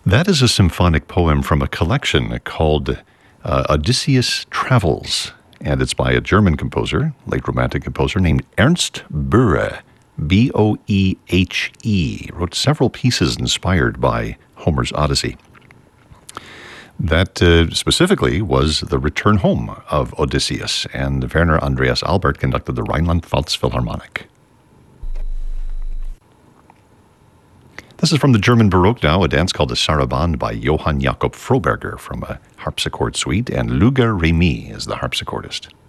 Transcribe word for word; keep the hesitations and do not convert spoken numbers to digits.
That is a symphonic poem from a collection called uh, Odysseus Travels, and it's by a German composer, late Romantic composer, named Ernst Boehe, B O E H E. Wrote several pieces inspired by Homer's Odyssey. That uh, specifically was the return home of Odysseus, and Werner Andreas Albert conducted the Rhineland-Pfalz Philharmonic. This is from the German Baroque now, a dance called the Sarabande by Johann Jakob Froberger from a harpsichord suite, and Luger Remy is the harpsichordist.